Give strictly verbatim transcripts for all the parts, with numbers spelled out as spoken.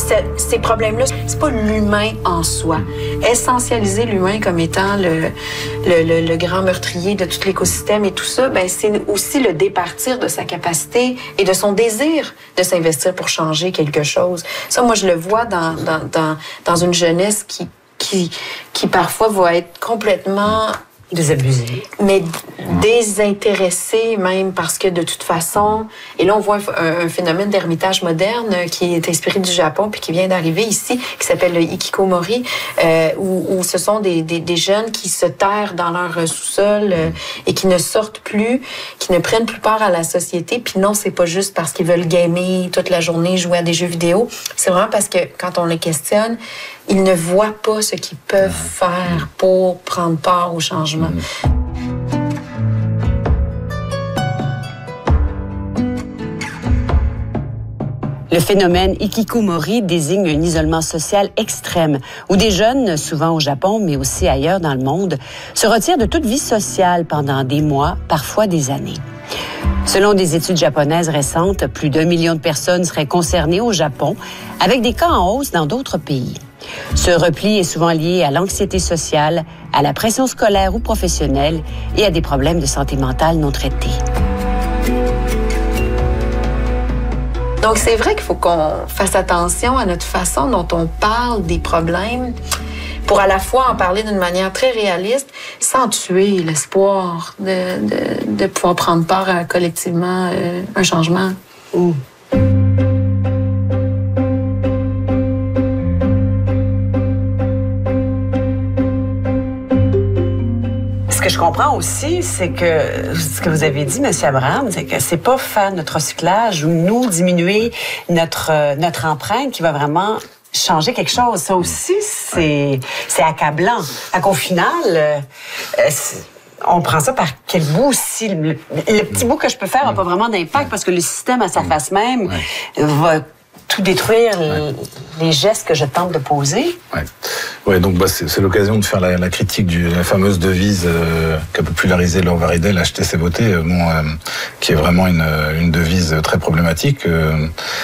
ces problèmes-là, c'est pas l'humain en soi. Essentialiser l'humain comme étant le, le, le, le grand meurtrier de tout l'écosystème et tout ça, ben c'est aussi le départir de sa capacité et de son désir de s'investir pour changer quelque chose. Ça, moi, je le vois dans, dans, dans, dans une jeunesse qui, qui, qui parfois va être complètement... désabusé. Mais désintéressé même parce que de toute façon... Et là, on voit un, un phénomène d'ermitage moderne qui est inspiré du Japon puis qui vient d'arriver ici, qui s'appelle le hikikomori, euh, où, où ce sont des, des, des jeunes qui se terrent dans leur sous-sol euh, et qui ne sortent plus, qui ne prennent plus part à la société. Puis non, c'est pas juste parce qu'ils veulent gamer toute la journée, jouer à des jeux vidéo. C'est vraiment parce que quand on les questionne, ils ne voient pas ce qu'ils peuvent faire pour prendre part au changement. Le phénomène hikikomori désigne un isolement social extrême où des jeunes, souvent au Japon, mais aussi ailleurs dans le monde, se retirent de toute vie sociale pendant des mois, parfois des années. Selon des études japonaises récentes, plus d'un million de personnes seraient concernées au Japon, avec des cas en hausse dans d'autres pays. Ce repli est souvent lié à l'anxiété sociale, à la pression scolaire ou professionnelle et à des problèmes de santé mentale non traités. Donc, c'est vrai qu'il faut qu'on fasse attention à notre façon dont on parle des problèmes pour à la fois en parler d'une manière très réaliste sans tuer l'espoir de, de, de pouvoir prendre part à, collectivement euh, un changement. Mmh. Ce que je comprends aussi, c'est que ce que vous avez dit, M. Abraham, c'est que c'est pas faire notre recyclage ou nous diminuer notre, notre empreinte qui va vraiment changer quelque chose. Ça aussi, c'est, c'est accablant. À qu'au final, euh, on prend ça par quel bout aussi? Le, le petit bout que je peux faire n'a pas vraiment d'impact parce que le système à sa face même ouais. va tout détruire ouais. les, les gestes que je tente de poser. Ouais. Ouais, donc bah, c'est, c'est l'occasion de faire la, la critique de la fameuse devise euh, qu'a popularisée Laure Varidel, acheter c'est voter, euh, bon, euh, qui est vraiment une, une devise très problématique. Euh,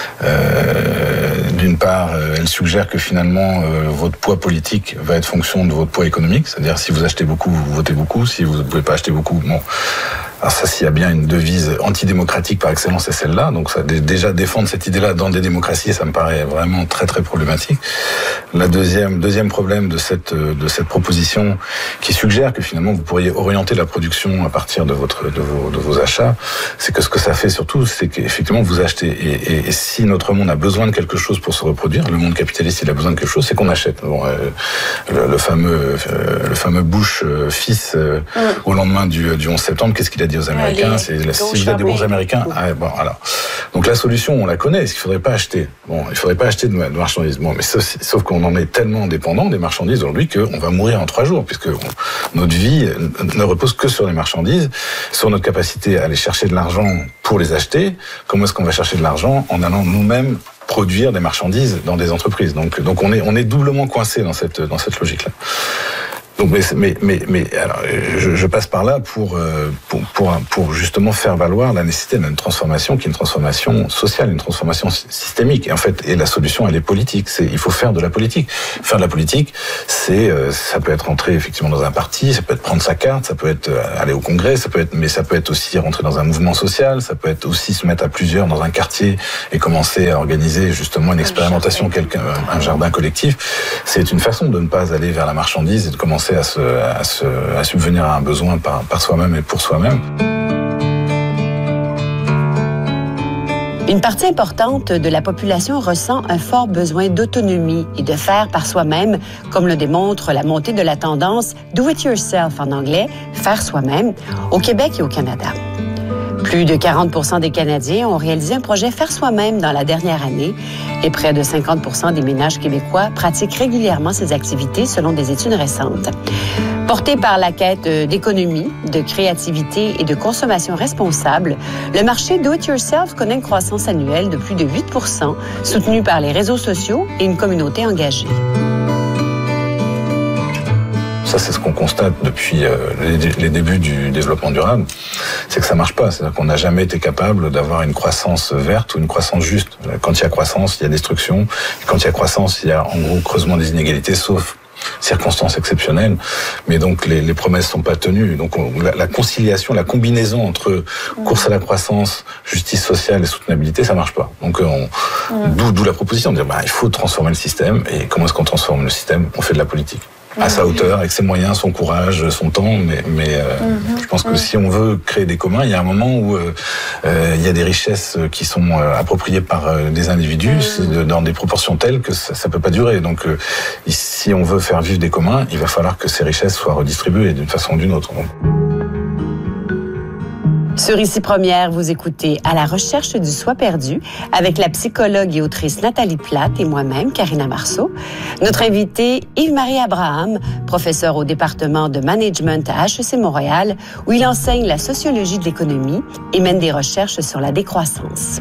euh, d'une part, euh, elle suggère que finalement euh, votre poids politique va être fonction de votre poids économique, c'est-à-dire si vous achetez beaucoup, vous votez beaucoup, si vous ne pouvez pas acheter beaucoup, bon. Alors ça, s'il y a bien une devise antidémocratique par excellence, c'est celle-là. Donc ça, déjà défendre cette idée-là dans des démocraties, ça me paraît vraiment très très problématique. La deuxième deuxième problème de cette de cette proposition qui suggère que finalement vous pourriez orienter la production à partir de votre de vos de vos achats, c'est que ce que ça fait surtout, c'est qu'effectivement vous achetez. Et, et, et si notre monde a besoin de quelque chose pour se reproduire, le monde capitaliste il a besoin de quelque chose, c'est qu'on achète. Bon, euh, le, le fameux euh, le fameux Bush euh, fils euh, mmh. au lendemain du du onze septembre, qu'est-ce qu'il a dit aux Américains? Ouais, c'est si vous êtes des bons Américains. Ah, bon, alors. Donc la solution, on la connaît. Est-ce qu'il faudrait pas acheter? Bon, il faudrait pas acheter de, de marchandises. Bon, mais sauf, sauf qu'on en est tellement dépendant des marchandises aujourd'hui qu'on va mourir en trois jours, puisque on, notre vie ne repose que sur les marchandises, sur notre capacité à aller chercher de l'argent pour les acheter. Comment est-ce qu'on va chercher de l'argent en allant nous-mêmes produire des marchandises dans des entreprises? Donc, donc on est on est doublement coincé dans cette dans cette logique-là. Donc, mais, mais, mais, mais alors, je, je passe par là pour, pour, pour, pour justement faire valoir la nécessité d'une transformation qui est une transformation sociale, une transformation systémique. Et en fait, et la solution, elle est politique. C'est, il faut faire de la politique. Faire de la politique, c'est, ça peut être rentrer effectivement dans un parti, ça peut être prendre sa carte, ça peut être aller au congrès, ça peut être, mais ça peut être aussi rentrer dans un mouvement social, ça peut être aussi se mettre à plusieurs dans un quartier et commencer à organiser justement une expérimentation, quelqu'un, un jardin collectif. C'est une façon de ne pas aller vers la marchandise et de commencer À, se, à, se, à subvenir à un besoin par, par soi-même et pour soi-même. Une partie importante de la population ressent un fort besoin d'autonomie et de faire par soi-même, comme le démontre la montée de la tendance « do it yourself » en anglais, faire soi-même, au Québec et au Canada. Plus de quarante pour cent des Canadiens ont réalisé un projet faire soi-même dans la dernière année et près de cinquante pour cent des ménages québécois pratiquent régulièrement ces activités selon des études récentes. Porté par la quête d'économie, de créativité et de consommation responsable, le marché do-it-yourself connaît une croissance annuelle de plus de huit pour cent, soutenu par les réseaux sociaux et une communauté engagée. Ça, c'est ce qu'on constate depuis euh, les, les débuts du développement durable. C'est que ça marche pas. C'est-à-dire qu'on n'a jamais été capable d'avoir une croissance verte ou une croissance juste. Quand il y a croissance, il y a destruction. Et quand il y a croissance, il y a en gros creusement des inégalités, sauf circonstances exceptionnelles, mais donc les, les promesses sont pas tenues. Donc on, la, la conciliation, la combinaison entre course à la croissance, justice sociale et soutenabilité, ça marche pas. Donc on, d'où, d'où la proposition de dire bah, il faut transformer le système. Et comment est-ce qu'on transforme le système? On fait de la politique. À sa hauteur, avec ses moyens, son courage, son temps, mais, mais euh, mm-hmm. je pense que mm-hmm. si on veut créer des communs, il y a un moment où euh, euh, il y a des richesses qui sont euh, appropriées par euh, des individus mm-hmm. dans des proportions telles que ça, ça peut pas durer. Donc, euh, si on veut faire vivre des communs, il va falloir que ces richesses soient redistribuées d'une façon ou d'une autre. Donc. Sur Ici Première, vous écoutez À la recherche du soi perdu avec la psychologue et autrice Nathalie Platte et moi-même, Karina Marceau. Notre invité, Yves-Marie Abraham, professeur au département de management à H E C Montréal, où il enseigne la sociologie de l'économie et mène des recherches sur la décroissance.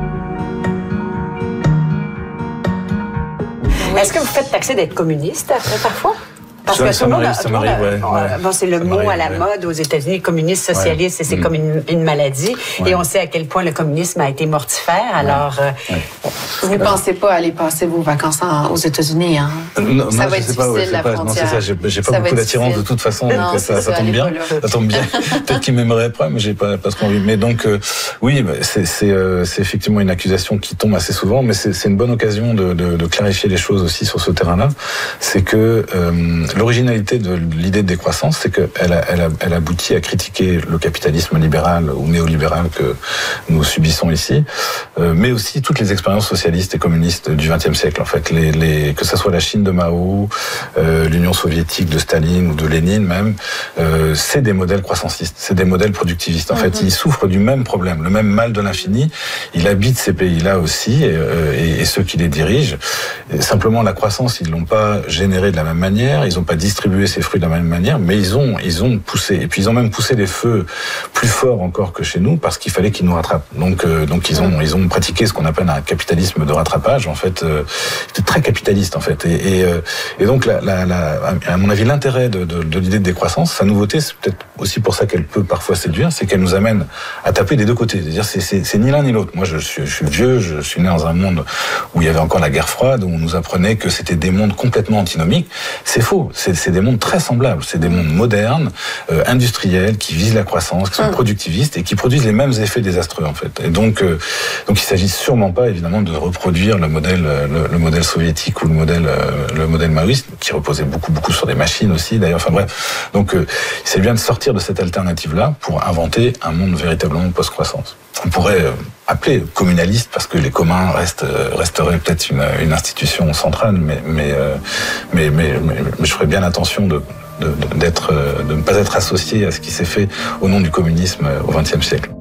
Est-ce que vous faites taxer d'être communiste après, parfois? Parce ça, que ça m'arrive, ça m'arrive, ouais, ouais. Bon, c'est le mot à la ouais. mode aux États-Unis, communiste, socialiste, ouais. et c'est mmh. comme une, une maladie. Ouais. Et on sait à quel point le communisme a été mortifère. Alors, ouais. Euh, ouais. vous ne pensez pas aller passer vos vacances en, aux États-unis, hein? Non, ça non, va être difficile, ouais, la pas, frontière. Non, c'est ça, j'ai, j'ai pas ça beaucoup d'attirance de toute façon, non, donc ça, ça, tombe bien, ça tombe bien. Peut-être qu'ils m'aimeraient pas, mais j'ai pas, pas ce qu'on vit. Mais donc, euh, oui, c'est, c'est, euh, c'est effectivement une accusation qui tombe assez souvent, mais c'est, c'est une bonne occasion de, de, de clarifier les choses aussi sur ce terrain-là. C'est que euh, l'originalité de l'idée de décroissance, c'est qu'elle a, elle a, elle aboutit à critiquer le capitalisme libéral ou néolibéral que nous subissons ici, euh, mais aussi toutes les expériences socialistes et communistes du vingtième siècle. En fait, les, les, que ça soit la Chine de Mao, euh, l'Union soviétique de Staline ou de Lénine même, euh, c'est des modèles croissancistes, c'est des modèles productivistes. En mm-hmm. fait, ils souffrent du même problème, le même mal de l'infini. Il habite ces pays-là aussi, et, et, et ceux qui les dirigent. Et simplement, la croissance, ils l'ont pas générée de la même manière, ils n'ont pas distribué ces fruits de la même manière, mais ils ont, ils ont poussé. Et puis ils ont même poussé les feux plus forts encore que chez nous, parce qu'il fallait qu'ils nous rattrapent. Donc, euh, donc ils ont, ils ont pratiqué ce qu'on appelle un capitalisme de rattrapage. En fait, euh, c'était très capitaliste en fait. Et, et, euh, et donc, la, la, la, à mon avis, l'intérêt de, de, de l'idée de décroissance, sa nouveauté, c'est peut-être aussi pour ça qu'elle peut parfois séduire, c'est qu'elle nous amène à taper des deux côtés. C'est-à-dire, c'est, c'est, c'est ni l'un ni l'autre. Moi, je suis, je suis vieux, je suis né dans un monde où il y avait encore la guerre froide, où on nous apprenait que c'était des mondes complètement antinomiques. C'est faux. C'est, c'est des mondes très semblables. C'est des mondes modernes, euh, industriels, qui visent la croissance, qui sont productivistes et qui produisent les mêmes effets désastreux en fait. Et donc, euh, donc il s'agit sûrement pas évidemment de reproduire le modèle, le, le modèle soviétique ou le modèle, euh, le modèle maoïste, qui reposait beaucoup, beaucoup sur des machines aussi d'ailleurs. Enfin bref. Donc, euh, il s'agit bien de sortir de cette alternative-là pour inventer un monde véritablement post-croissance. On pourrait euh, appeler communaliste parce que les communs restent, euh, resteraient peut-être une, une institution centrale, mais, mais, euh, mais, mais, mais, mais je ferais bien attention de De, d'être, de ne pas être associé à ce qui s'est fait au nom du communisme au vingtième siècle.